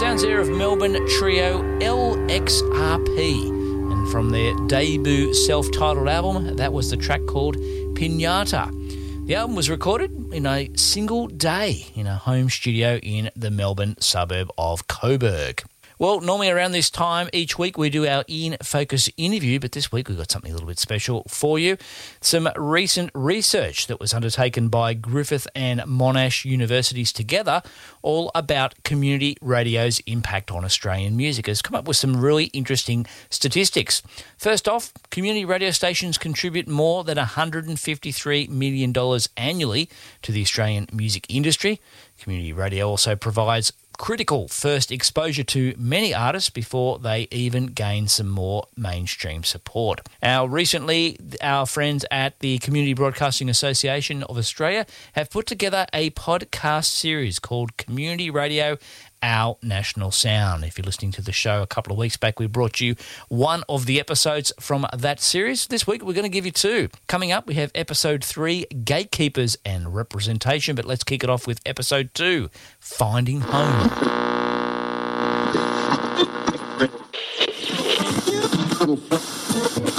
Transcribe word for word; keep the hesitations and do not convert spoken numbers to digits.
sounds there of Melbourne trio L X R P. And from their debut self-titled album, that was the track called Pinata. The album was recorded in a single day in a home studio in the Melbourne suburb of Coburg. Well, normally around this time each week we do our In Focus interview, but this week we've got something a little bit special for you. Some recent research that was undertaken by Griffith and Monash universities together, all about community radio's impact on Australian music, has come up with some really interesting statistics. First off, community radio stations contribute more than one hundred fifty-three million dollars annually to the Australian music industry. Community radio also provides critical first exposure to many artists before they even gain some more mainstream support. Now, recently, our friends at the Community Broadcasting Association of Australia have put together a podcast series called Community Radio Our National Sound. If you're listening to the show a couple of weeks back, we brought you one of the episodes from that series. This week, we're going to give you two. Coming up, we have episode three, Gatekeepers and Representation, but let's kick it off with episode two, Finding Home.